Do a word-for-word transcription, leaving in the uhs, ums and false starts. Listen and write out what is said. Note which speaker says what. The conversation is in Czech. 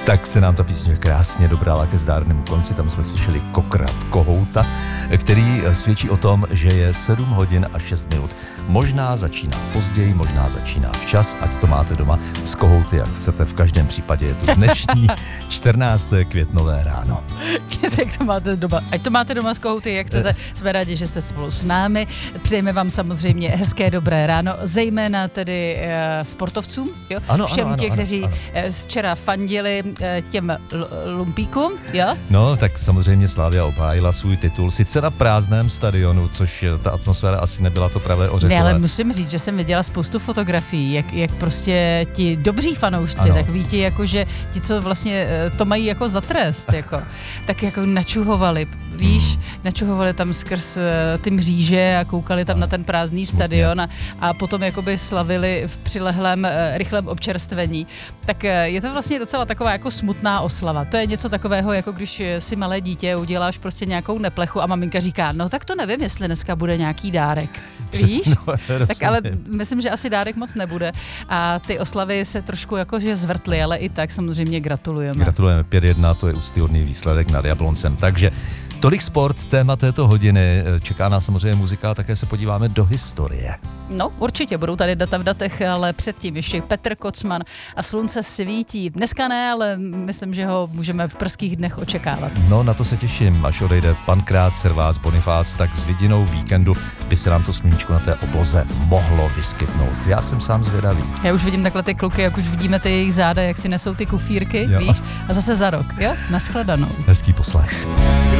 Speaker 1: Tak se nám ta písně krásně dobrala ke zdárnému konci, tam jsme slyšeli Kokrat Kohouta, který svědčí o tom, že je sedm hodin a šest minut. Možná začíná později, možná začíná včas, ať to máte doma s kohouty, jak chcete, v každém případě je to dnešní čtrnácté květnové ráno.
Speaker 2: Jak to máte doma, ať to máte doma s kohouty, jak chcete, jsme rádi, že jste spolu s námi. Přejeme vám samozřejmě hezké dobré ráno, zejména tedy e, sportovcům, jo?
Speaker 1: Ano,
Speaker 2: všem
Speaker 1: ano, ano,
Speaker 2: těch,
Speaker 1: ano,
Speaker 2: kteří
Speaker 1: ano.
Speaker 2: včera fandili e, těm l- lumpíkům, jo?
Speaker 1: No, tak samozřejmě Slavia obhájila svůj titul, sice na prázdném stadionu, což ta atmosféra asi nebyla to pravé ořechové.
Speaker 2: Ne, ale musím říct, že jsem viděla spoustu fotografií, jak, jak prostě ti dobří fanoušci,
Speaker 1: ano.
Speaker 2: takový ti jako, že ti, co vlastně to mají jako za trest, jako, tak jako načuhovali, víš, hmm. načuhovali tam skrz ty mříže a koukali tam ano. na ten prázdný Smutně. stadion a, a potom jakoby slavili v přilehlém rychlém občerstvení. Tak je to vlastně docela taková jako smutná oslava. To je něco takového, jako když si malé dítě uděláš prostě nějakou neplechu a maminka říká, no tak to nevím, jestli dneska bude nějaký dárek. Víš?
Speaker 1: No,
Speaker 2: tak ale myslím, že asi dárek moc nebude a ty oslavy se trošku jakože zvrtly, ale i tak samozřejmě gratulujeme.
Speaker 1: Gratulujeme, pět jedna, to je úctyhodný výsledek nad Jabloncem, takže tolik sport, téma této hodiny, čeká nás samozřejmě muzika a také se podíváme do historie.
Speaker 2: No, určitě budou tady data v datech, ale předtím ještě Petr Kocman a Slunce svítí. Dneska ne, ale myslím, že ho můžeme v brzkých dnech očekávat.
Speaker 1: No, na to se těším, až odejde pankrát Servác Bonifác, tak s vidinou víkendu by se nám to sluníčko na té obloze mohlo vyskytnout. Já jsem sám zvědavý.
Speaker 2: Já už vidím takhle ty kluky, jak už vidíme ty jejich záda, jak si nesou ty kufírky,
Speaker 1: jo.
Speaker 2: víš? A zase za rok, jo? Nashledanou.
Speaker 1: Hezký poslech.